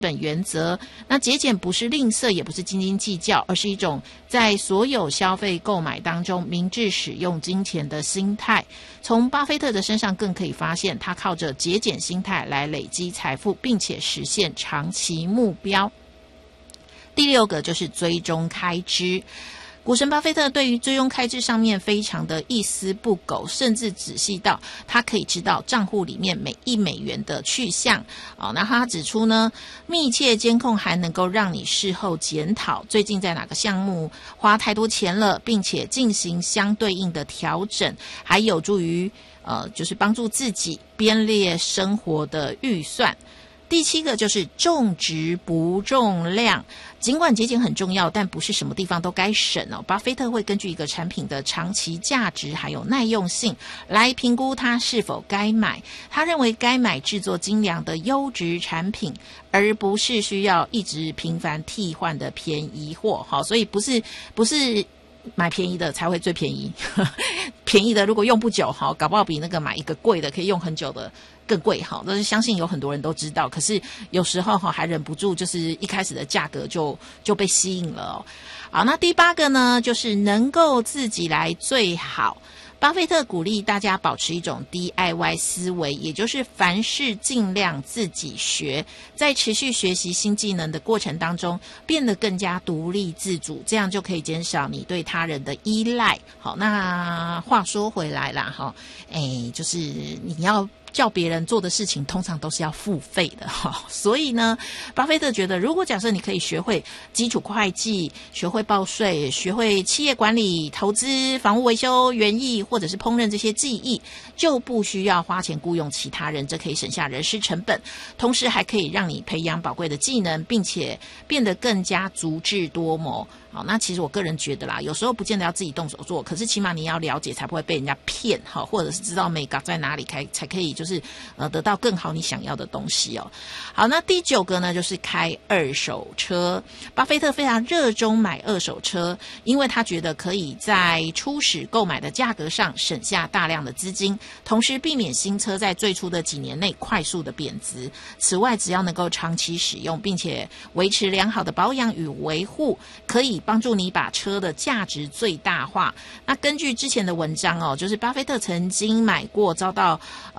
本原则。那节俭不是吝啬，也不是斤斤计较，而是一种在所有消费购买当中明智使用金钱的心态。从巴菲特的身上更可以发现，他靠着节俭心态来累积财富，并且实现长期目标。第六个就是追踪开支。股神巴菲特对于追踪开支上面非常的一丝不苟，甚至仔细到他可以知道账户里面每一美元的去向。那他指出呢，密切监控还能够让你事后检讨最近在哪个项目花太多钱了，并且进行相对应的调整，还有助于就是帮助自己编列生活的预算。第七个就是重质不重量。尽管节俭很重要，但不是什么地方都该省哦。巴菲特会根据一个产品的长期价值还有耐用性来评估它是否该买。他认为该买制作精良的优质产品，而不是需要一直频繁替换的便宜货。好，所以不是买便宜的才会最便宜，便宜的如果用不久，好，搞不好比那个买一个贵的可以用很久的更贵。好，但是相信有很多人都知道，可是有时候还忍不住，就是一开始的价格就被吸引了哦。好，那第八个呢，就是能够自己来最好。巴菲特鼓励大家保持一种 DIY 思维，也就是凡事尽量自己学，在持续学习新技能的过程当中变得更加独立自主，这样就可以减少你对他人的依赖。好，那话说回来啦，就是你要叫别人做的事情通常都是要付费的哈，所以呢，巴菲特觉得，如果假设你可以学会基础会计、学会报税、学会企业管理、投资、房屋维修、园艺或者是烹饪这些技艺，就不需要花钱雇佣其他人，这可以省下人事成本，同时还可以让你培养宝贵的技能，并且变得更加足智多谋。好，那其实我个人觉得啦，有时候不见得要自己动手做，可是起码你要了解，才不会被人家骗，好，或者是知道美感在哪里，才可以就是得到更好你想要的东西哦。好，那第九个呢，就是开二手车。巴菲特非常热衷买二手车，因为他觉得可以在初始购买的价格上省下大量的资金，同时避免新车在最初的几年内快速的贬值。此外，只要能够长期使用，并且维持良好的保养与维护，可以帮助你把车的价值最大化。那根据之前的文章哦，就是巴菲特曾经买过遭到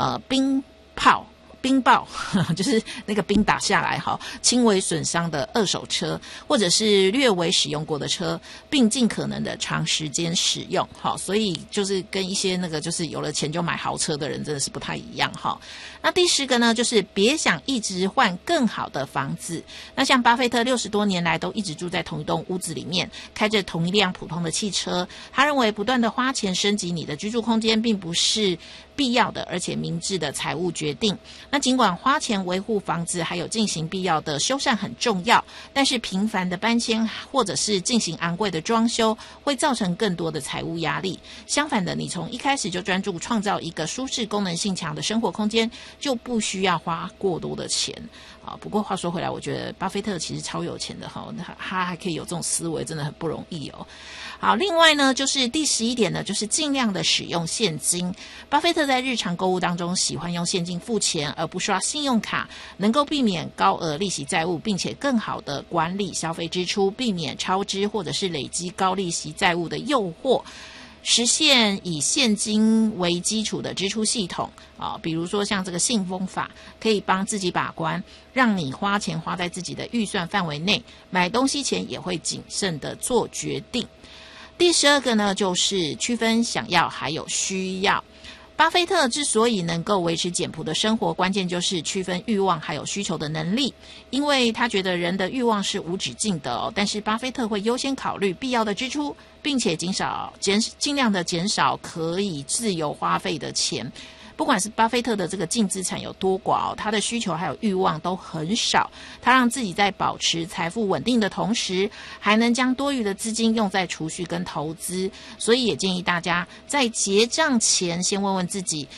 冰雹就是那个冰打下来哈，轻微损伤的二手车，或者是略微使用过的车，并尽可能的长时间使用。好，所以就是跟一些那个就是有了钱就买豪车的人真的是不太一样哈。那第10个呢，就是别想一直换更好的房子。那像巴菲特60多年来都一直住在同一栋屋子里面，开着同一辆普通的汽车。他认为不断的花钱升级你的居住空间并不是必要的，而且明智的财务决定。那尽管花钱维护房子还有进行必要的修缮很重要，但是频繁的搬迁或者是进行昂贵的装修会造成更多的财务压力。相反的，你从一开始就专注创造一个舒适功能性强的生活空间，就不需要花过多的钱。不过话说回来，我觉得巴菲特其实超有钱的哈，他还可以有这种思维，真的很不容易哦。好，另外呢，就是第11点呢，就是尽量的使用现金。巴菲特在日常购物当中喜欢用现金付钱，而不刷信用卡，能够避免高额利息债务，并且更好的管理消费支出，避免超支或者是累积高利息债务的诱惑。实现以现金为基础的支出系统比如说像这个信封法，可以帮自己把关，让你花钱花在自己的预算范围内，买东西前也会谨慎的做决定。第12个呢，就是区分想要还有需要。巴菲特之所以能够维持简朴的生活，关键就是区分欲望还有需求的能力。因为他觉得人的欲望是无止境的但是巴菲特会优先考虑必要的支出，并且尽量的减少可以自由花费的钱。不管是巴菲特的这个净资产有多寡他的需求还有欲望都很少。他让自己在保持财富稳定的同时，还能将多余的资金用在储蓄跟投资。所以也建议大家在结账前先问问自己，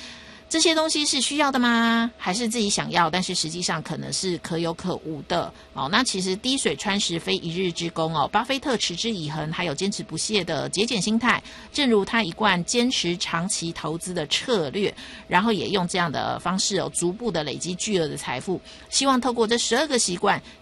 这些东西是需要的吗？还是自己想要，但是实际上可能是可有可无的哦。那其实滴水穿石非一日之功哦。巴菲特持之以恒，还有坚持不懈的节俭心态，正如他一贯坚持长期投资的策略，然后也用这样的方式哦，逐步的累积巨额的财富。希望透过这12个习惯，